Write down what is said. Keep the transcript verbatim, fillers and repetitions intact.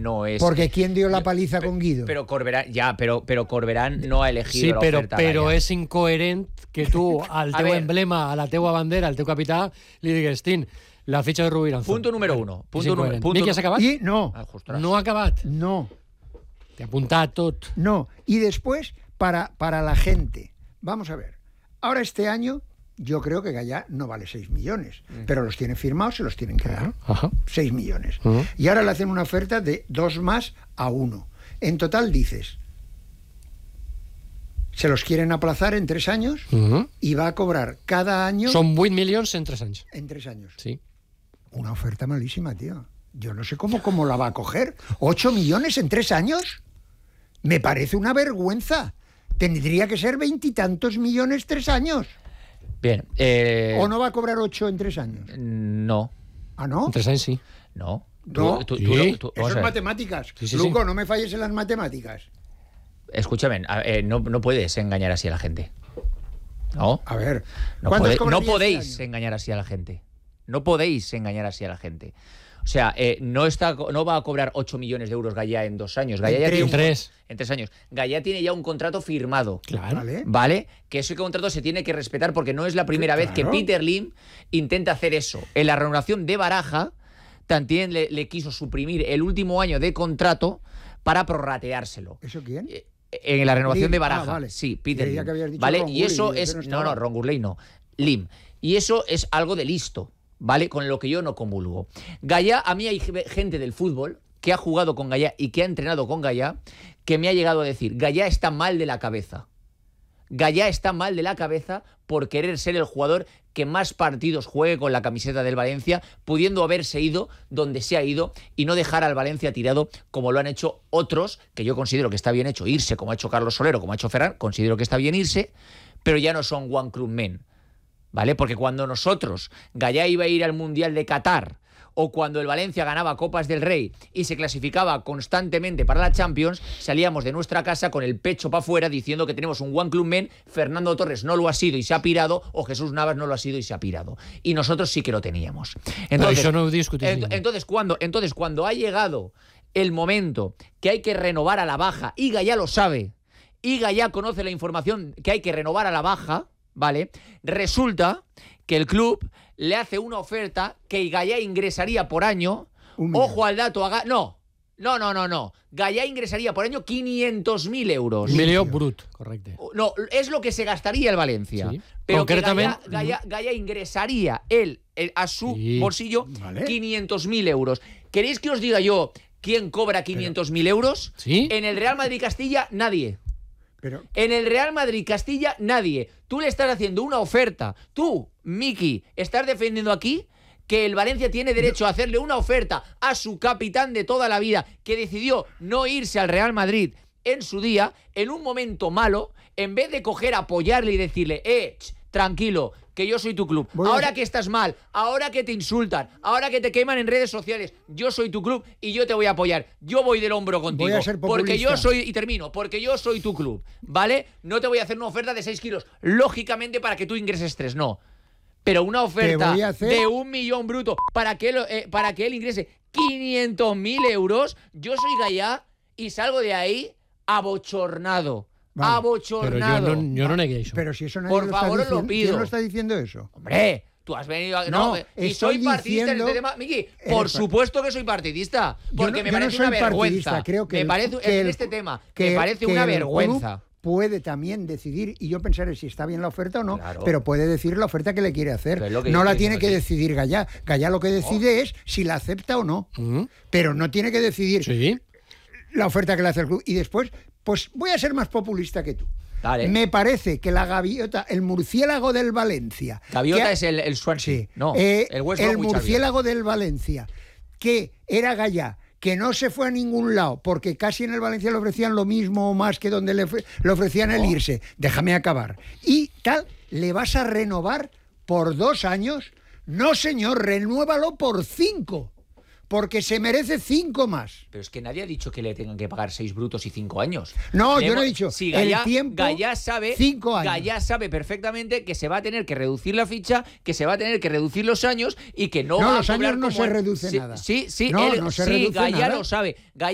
no es... Porque ¿quién dio la paliza pero, con Guido? Pero Corberán, ya, pero, pero Corberán no ha elegido sí, la però, oferta. però Gaya. és incoherent que tu, al teu emblema, a la teua bandera, al teu capità, li digues, Tin, la fitxa de Rubí Iranzón. Punto número uno. Punto número uno. Miqui, has acabat? Y no. Ah, no ha acabat. No. Te ha apuntat tot. No. Y después, para, para la gente. Vamos a ver. Ahora este año, yo creo que Gaya no vale seis millones, mm. pero los tiene firmados, se los tienen que dar. Ajá. seis millones. Uh-huh. Y ahora le hacen una oferta de dos más a uno. En total dices, se los quieren aplazar en tres años uh-huh. y va a cobrar cada año... Son vuit milions en tres anys. En tres años. Sí. Una oferta malísima, tío. Yo no sé cómo, cómo la va a coger. ¿Ocho millones en tres años? Me parece una vergüenza. Tendría que ser veintitantos millones tres años. Bien. Eh... ¿O no va a cobrar ocho en tres años? No. ¿Ah, no? En tres anys sí. No. No, tú, tú, sí. tú, tú, eso es matemáticas. Sí, sí, Luco, sí. no me falles en las matemáticas. Escúchame, eh, no, no puedes engañar así a la gente. ¿No? A ver, no, puede, no podéis engañar así a la gente. No podéis engañar así a la gente. O sea, eh, no está, no va a cobrar ocho millones de euros Gaya en dos años. Gaya en ya tres. tiene Un, tres. En tres años. Gaya tiene ya un contrato firmado. Claro. Vale. ¿Vale? Que ese contrato se tiene que respetar porque no es la primera claro. vez que Peter Lim intenta hacer eso. En la renovación de Baraja, también le, le quiso suprimir el último año de contrato para prorrateárselo. ¿Eso quién? Eh, En la renovación Lim. de Baraja. Ah, vale. Sí, Peter Creía Lim. que habías dicho ¿Vale? Ron Y eso Gurley, es... no No, no, Ron Gurley no. Lim. Y eso es algo de listo, ¿vale? Con lo que yo no comulgo. Gaya, a mí hay gente del fútbol que ha jugado con Gaya y que ha entrenado con Gaya que me ha llegado a decir, Gaya está mal de la cabeza. Gaya está mal de la cabeza por querer ser el jugador que más partidos juegue con la camiseta del Valencia, pudiendo haberse ido donde se ha ido y no dejar al Valencia tirado como lo han hecho otros, que yo considero que está bien hecho irse, como ha hecho Carlos Solero, como ha hecho Ferran, considero que está bien irse, pero ya no son one club men, ¿vale? Porque cuando nosotros, Gaya iba a ir al Mundial de Qatar, o cuando el Valencia ganaba Copas del Rey y se clasificaba constantemente para la Champions, salíamos de nuestra casa con el pecho para afuera diciendo que tenemos un one club men, Fernando Torres no lo ha sido y se ha pirado, o Jesús Navas no lo ha sido y se ha pirado. Y nosotros sí que lo teníamos. Entonces, eso no discutimos. ent- entonces, cuando, entonces, cuando ha llegado el momento que hay que renovar a la baja, y Gaya lo sabe, y Gaya conoce la información que hay que renovar a la baja, ¿vale? Resulta que el club le hace una oferta que Gaya ingresaría por año. Ojo al dato. Haga, no, no, no, no, no. Gaya ingresaría por año quinientos mil euros. Milió brut, correcte. No, es lo que se gastaría el Valencia. Sí. Pero Concretamente, que Gaya, Gaya, Gaya ingresaría él, él a su sí. bolsillo Vale. quinientos mil euros. ¿Queréis que os diga yo quién cobra quinientos mil euros? ¿Sí? En el Real Madrid Castilla, nadie. Pero... En el Real Madrid Castilla, nadie. Tú le estás haciendo una oferta. Tú, Miki, estás defendiendo aquí que el Valencia tiene derecho a hacerle una oferta a su capitán de toda la vida, que decidió no irse al Real Madrid en su día, en un momento malo, en vez de coger, apoyarle y decirle, eh, ch, tranquilo, que yo soy tu club. Voy a ahora hacer- que estás mal, ahora que te insultan, ahora que te queman en redes sociales, yo soy tu club y yo te voy a apoyar. Yo voy del hombro contigo. Voy a ser porque yo populista. soy, y termino, porque yo soy tu club, ¿vale? No te voy a hacer una oferta de seis kilos, lógicamente para que tú ingreses tres, no. Pero una oferta voy a hacer- de un millón bruto para que él, eh, para que él ingrese quinientos mil euros, yo soy Gaya y salgo de ahí abochornado. Vale. Però Abochornado. jo no, jo no negué això. Pero si eso nadie Por lo favor, está os lo diciendo. pido. ¿Quién lo está diciendo eso? Hombre, tú has venido a... No, No, y estoy soy partidista en diciendo- este tema. Miki, por Eres- supuesto que soy partidista. Yo Porque no- me yo no parece soy una vergüenza. partidista, creo que me el- parece, que en el- este tema, que- me parece que una el vergüenza. club puede también decidir, y yo pensaré si está bien la oferta o no, Claro. pero puede decir la oferta que le quiere hacer. Pero es lo que no yo la estoy tiene que diciendo, sí. decidir Gaya. Gaya lo que decide es si la acepta o no. Mm. Pero no tiene que decidir Sí. la oferta que le hace el club. Y después, pues voy a ser más populista que tú. Dale. Me parece que la gaviota, el murciélago del Valencia... Gaviota que ha- es el, el Swansea. Sí. No, Eh, el West el Bromwich Albion. murciélago del Valencia, que era Gaya, que no se fue a ningún lado, porque casi en el Valencia le ofrecían lo mismo o más que donde le, ofre- le ofrecían el Oh. irse. Déjame acabar. Y tal, ¿le vas a renovar por dos años? No, señor, renuévalo por cinco, porque se merece cinco más. Pero es que nadie ha dicho que le tengan que pagar seis brutos y cinco años. No, Le yo no he hemos- dicho. Si El Gaya, tiempo, Gaya sabe, cinco años. Gaya sabe perfectamente que se va a tener que reducir la ficha, que se va a tener que reducir los años y que no, No, va los a cobrar años no como se él. reduce Sí, nada. Sí, sí, No, él- no se sí, reduce Gaya nada. lo sabe. Gaya